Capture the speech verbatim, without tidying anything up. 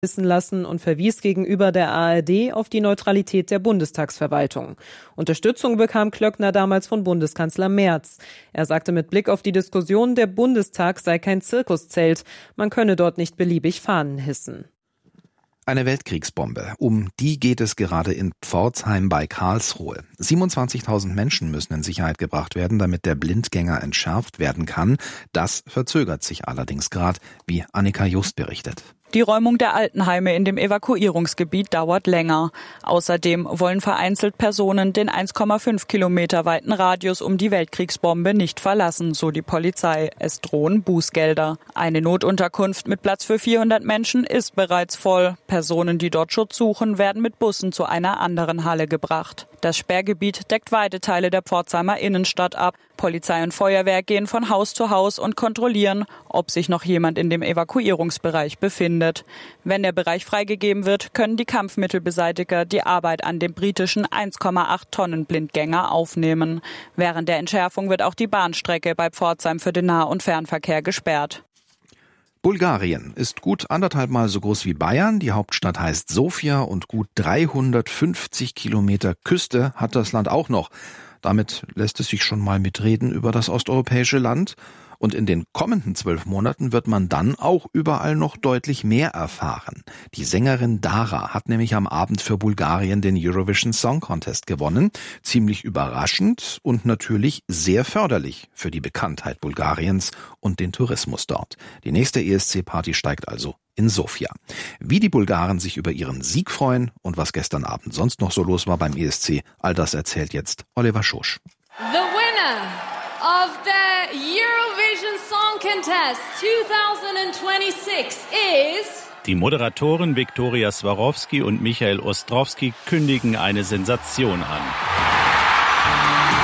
wissen lassen und verwies gegenüber der A R D auf die Neutralität der Bundestagsverwaltung. Unterstützung bekam Klöckner damals von Bundeskanzler Merz. Er sagte mit Blick auf die Diskussion, der Bundestag sei kein Zirkuszelt, man könne dort nicht beliebig Fahnen hissen. Eine Weltkriegsbombe. Um die geht es gerade in Pforzheim bei Karlsruhe. siebenundzwanzigtausend Menschen müssen in Sicherheit gebracht werden, damit der Blindgänger entschärft werden kann. Das verzögert sich allerdings gerade, wie Annika Just berichtet. Die Räumung der Altenheime in dem Evakuierungsgebiet dauert länger. Außerdem wollen vereinzelt Personen den eins Komma fünf Kilometer weiten Radius um die Weltkriegsbombe nicht verlassen, so die Polizei. Es drohen Bußgelder. Eine Notunterkunft mit Platz für vierhundert Menschen ist bereits voll. Personen, die dort Schutz suchen, werden mit Bussen zu einer anderen Halle gebracht. Das Sperrgebiet deckt weite Teile der Pforzheimer Innenstadt ab. Polizei und Feuerwehr gehen von Haus zu Haus und kontrollieren, ob sich noch jemand in dem Evakuierungsbereich befindet. Wenn der Bereich freigegeben wird, können die Kampfmittelbeseitiger die Arbeit an dem britischen eins Komma acht Tonnen Blindgänger aufnehmen. Während der Entschärfung wird auch die Bahnstrecke bei Pforzheim für den Nah- und Fernverkehr gesperrt. Bulgarien ist gut anderthalb Mal so groß wie Bayern. Die Hauptstadt heißt Sofia und gut dreihundertfünfzig Kilometer Küste hat das Land auch noch. Damit lässt es sich schon mal mitreden über das osteuropäische Land. Und in den kommenden zwölf Monaten wird man dann auch überall noch deutlich mehr erfahren. Die Sängerin Dara hat nämlich am Abend für Bulgarien den Eurovision Song Contest gewonnen. Ziemlich überraschend und natürlich sehr förderlich für die Bekanntheit Bulgariens und den Tourismus dort. Die nächste E S C-Party steigt also in Sofia. Wie die Bulgaren sich über ihren Sieg freuen und was gestern Abend sonst noch so los war beim E S C, all das erzählt jetzt Oliver Schosch. The winner of the Eurovision Song Contest twenty twenty-six is... Die Moderatoren Viktoria Swarovski und Michael Ostrowski kündigen eine Sensation an.